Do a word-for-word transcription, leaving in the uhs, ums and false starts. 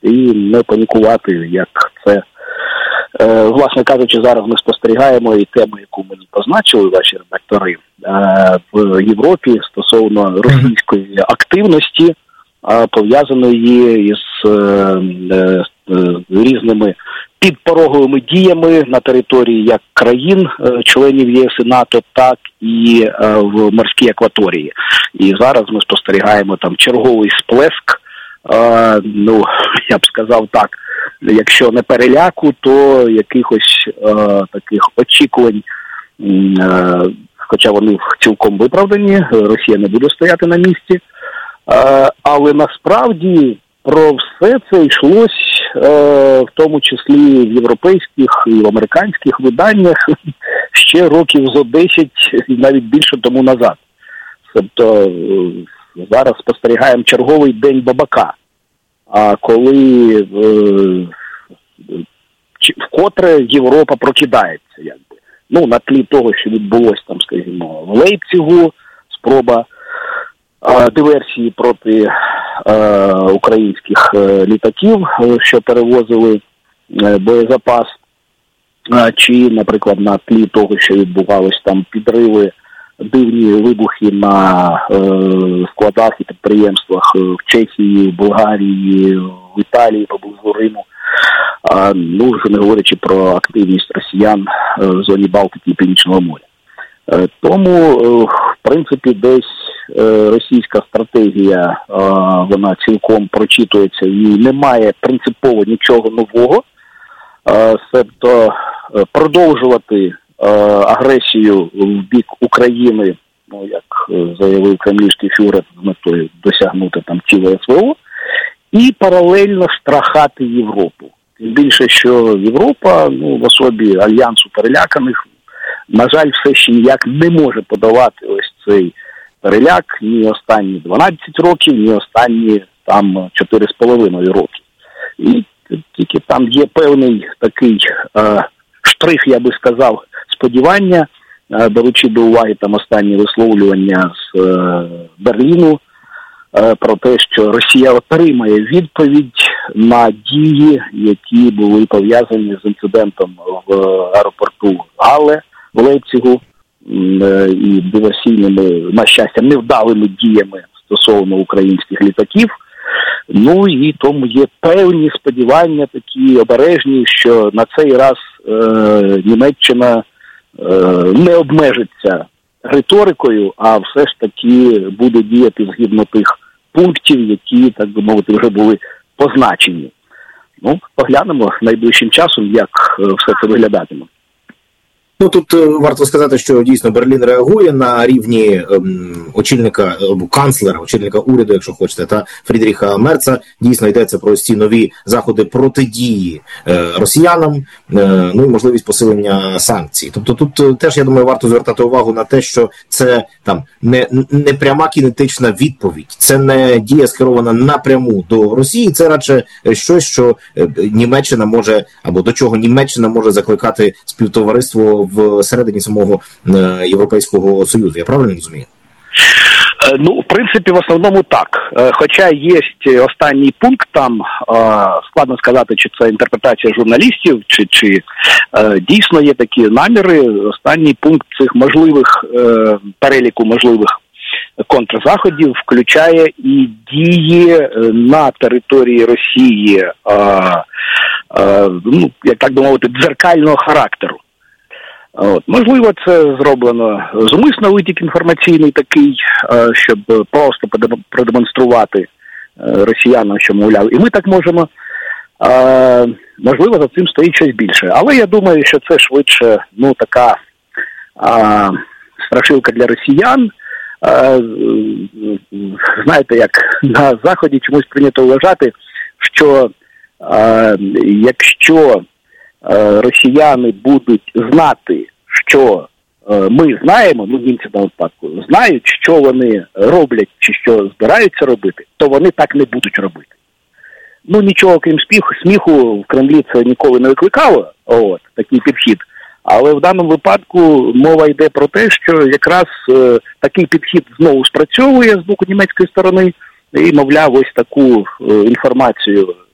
і не панікувати, як це, е, власне кажучи, зараз ми спостерігаємо і тему, яку мені позначили ваші редактори е, в Європі стосовно російської активності, е, пов'язаної із е, е, різними підпороговими діями на території як країн, членів ЄС і НАТО, так і в морській акваторії. І зараз ми спостерігаємо там черговий сплеск, е, ну, я б сказав так, якщо не переляку, то якихось е, таких очікувань, е, хоча вони цілком виправдані, Росія не буде стояти на місці, е, але насправді про все це йшлось, е, в тому числі в європейських і в американських виданнях ще років зо десять і навіть більше тому назад. Тобто е, зараз спостерігаємо черговий день бабака, а коли е, вкотре Європа прокидається, якби. Ну, на тлі того, що відбулось там, скажімо, в Лейпцигу, спроба е, диверсії проти е, українських е, літаків, е, що перевозили е, боєзапас, е, чи, наприклад, на тлі того, що відбувалось там підриви, дивні вибухи на е, складах і підприємствах в Чехії, в Болгарії, в Італії, поблизу Риму. А, ну, вже не говорячи про активність росіян е, в зоні Балтики і Північного моря. Е, тому, е, в принципі, десь е, російська стратегія, е, вона цілком прочитується і немає принципово нічого нового. Е, тобто е, продовжувати е, агресію в бік України, ну, як е, заявив кремлівський фюрер, з метою досягнути там ціле СВО, і паралельно страхати Європу. Тим більше, що Європа, ну, в особі альянсу переляканих, на жаль, все ще ніяк не може подавати ось цей переляк ні останні дванадцять років, ні останні там чотири з половиною роки. І тільки там є певний такий е, штрих, я би сказав, сподівання, е, беручи до уваги там останні висловлювання з е, Берліну, про те, що Росія отримає відповідь на дії, які були пов'язані з інцидентом в аеропорту Галле в Лейпцигу і диверсійними, на щастя, невдалими діями стосовно українських літаків. Ну і тому є певні сподівання, такі обережні, що на цей раз е, Німеччина е, не обмежиться риторикою, а все ж таки буде діяти згідно тих пунктів, які, так би мовити, вже були позначені. Ну, поглянемо найближчим часом, як все це виглядатиме. Ну, тут е, варто сказати, що дійсно Берлін реагує на рівні ем, очільника, або канцлера, очільника уряду, якщо хочете, та Фрідріха Мерца. Дійсно йдеться про ці нові заходи протидії е, росіянам, е, ну і можливість посилення санкцій. Тобто тут е, теж, я думаю, варто звертати увагу на те, що це там не, не пряма кінетична відповідь, це не дія скерована напряму до Росії, це радше щось, що е, Німеччина може, або до чого Німеччина може закликати співтовариство в середині самого е, Європейського Союзу. Я правильно розумію? Ну, в принципі, в основному так. Хоча є останній пункт там, складно сказати, чи це інтерпретація журналістів, чи, чи дійсно є такі наміри. Останній пункт цих можливих, переліку можливих контрзаходів включає і дії на території Росії, ну, як так би мовити, дзеркального характеру. От. Можливо, це зроблено зумисно, витік інформаційний такий, щоб просто продемонструвати росіянам, що, мовляв, і ми так можемо. Можливо, за цим стоїть щось більше. Але я думаю, що це швидше, ну, така а, страшилка для росіян. А, знаєте, як на Заході чомусь прийнято вважати, що а, якщо росіяни будуть знати, що е, ми знаємо, ну, німці на випадку, знають, що вони роблять чи що збираються робити, то вони так не будуть робити. Ну, нічого, крім сміху, сміху в Кремлі це ніколи не викликало, от, такий підхід. Але в даному випадку мова йде про те, що якраз е, такий підхід знову спрацьовує з боку німецької сторони, і, мовляв, ось таку е, інформацію